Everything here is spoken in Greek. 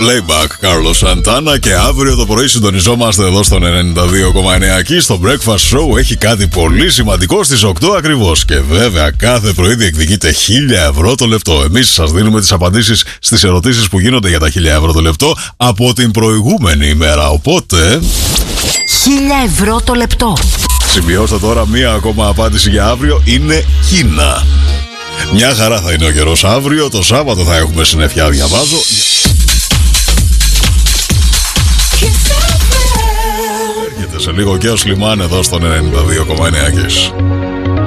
Layback, Carlos Santana, και αύριο το πρωί συντονιζόμαστε εδώ στο 92,9 εκεί στο Breakfast Show. Έχει κάτι πολύ σημαντικό στις 8 ακριβώς. Και βέβαια κάθε πρωί διεκδικείται 1.000 ευρώ το λεπτό. Εμείς σας δίνουμε τις απαντήσεις στις ερωτήσεις που γίνονται για τα 1.000 ευρώ το λεπτό από την προηγούμενη ημέρα. Οπότε 1.000 ευρώ το λεπτό. Σημειώστε τώρα μία ακόμα απάντηση για αύριο. Είναι Κίνα. Μια χαρά θα είναι ο καιρός αύριο. Το Σάββατο θα έχουμε συννεφιά, διαβάζω. Έρχεται σε λίγο και ο Σλιμάν εδώ στο 92,9.